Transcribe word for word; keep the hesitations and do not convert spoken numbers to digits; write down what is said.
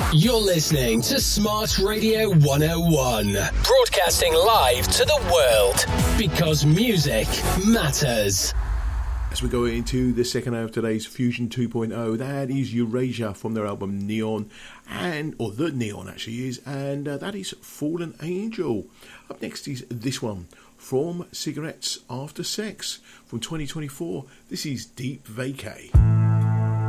You're listening to Smart Radio one oh one, broadcasting live to the world, because music matters. As we go into the second hour of today's Fusion two point oh, that is Eurasia from their album Neon, and or the Neon actually is, and uh, that is Fallen Angel. Up next is this one from Cigarettes After Sex from twenty twenty-four. This is Deep Vacay.